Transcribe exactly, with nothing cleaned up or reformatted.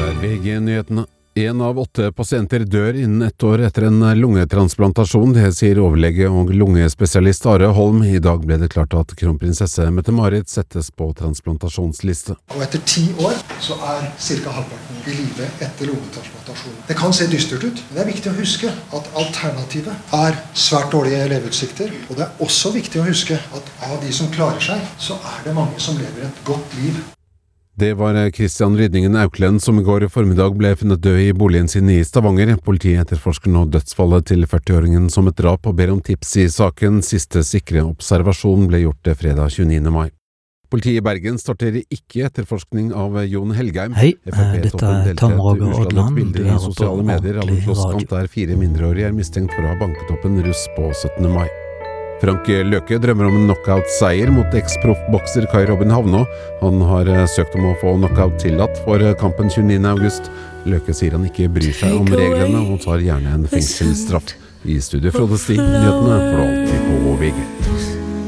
V G-nyhetene. En av åtte pasienter dør innen ett år etter en lungetransplantasjon, det sier overlege og lungespesialist Are Holm. I dag ble det klart at kronprinsesse Mette-Marit settes på transplantasjonsliste. Og etter ti år så er cirka halvparten i live etter lungetransplantasjon. Det kan se dystert ut, men det er viktig å huske at alternativet er svært dårlige leveutsikter. Og det er også viktig å huske at av de som klarer seg, så er det mange som lever et godt liv. Det var Christian Rydningen Auklend som i går formiddag ble funnet død i boligen sin i Stavanger. Politiet etterforsker nå dødsfallet til førtiåringen som et drap og ber om tips i saken. Siste sikre observasjon ble gjort fredag tjueniende mai. Politiet i Bergen starter ikke etterforskning av Jon Helgheim. Hei, dette er Tom Roger Odland. Du hører på sosiale medier av en slåsskamp der fire mindreårige er mistenkt for å ha banket opp en russ på syttende mai. Frank Løke drømmer om en knockout-seier mot eks-proffbokser Kai Robin Havnå. Han har søkt om å få knockout tillatt for kampen tjueniende august. Løke sier han ikke bryr seg om reglene og tar gjerne en fengselsstraff. I studio Frode Stig, nyhetene for alltid på V G.